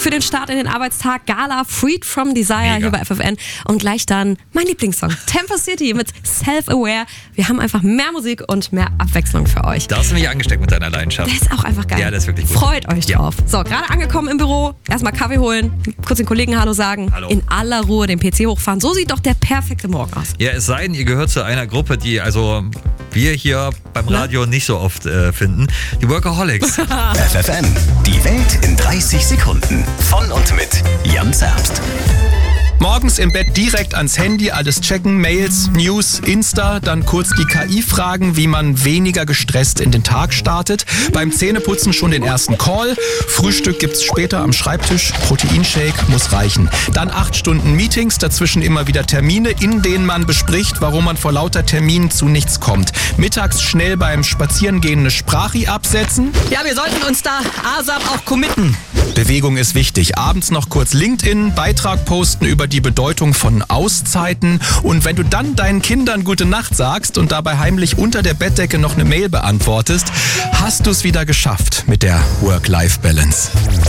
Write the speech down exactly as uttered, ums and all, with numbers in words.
für den Start in den Arbeitstag. Gala, Freed from Desire Mega. hier bei F F N. Und gleich dann mein Lieblingssong, Temper City mit Self-Aware. Wir haben einfach mehr Musik und mehr Abwechslung für euch. Da hast du mich angesteckt mit deiner Leidenschaft. Der ist auch einfach geil. Ja, das ist wirklich gut. Freut euch drauf. Ja. So, gerade angekommen im Büro. Erstmal Kaffee holen, kurz den Kollegen Hallo sagen. Hallo. In aller Ruhe den P C hochfahren. So sieht doch der perfekte Morgen aus. Ja, es sei denn, ihr gehört zu einer Gruppe, die also wir hier beim Radio nicht so oft äh, finden. Die Workaholics. F F N, die Welt in dreißig Sekunden. Von und mit Jan Zerbst. Morgens im Bett direkt ans Handy, alles checken, Mails, News, Insta, dann kurz die K I fragen, wie man weniger gestresst in den Tag startet. Beim Zähneputzen schon den ersten Call. Frühstück gibt's später am Schreibtisch. Proteinshake muss reichen. Dann acht Stunden Meetings, dazwischen immer wieder Termine, in denen man bespricht, warum man vor lauter Terminen zu nichts kommt. Mittags schnell beim Spazierengehen eine Sprachi absetzen. Ja, wir sollten uns da ASAP auch committen. Bewegung ist wichtig. Abends noch kurz LinkedIn, Beitrag posten über die Bedeutung von Auszeiten. Und wenn du dann deinen Kindern gute Nacht sagst und dabei heimlich unter der Bettdecke noch eine Mail beantwortest, hast du es wieder geschafft mit der Work-Life-Balance.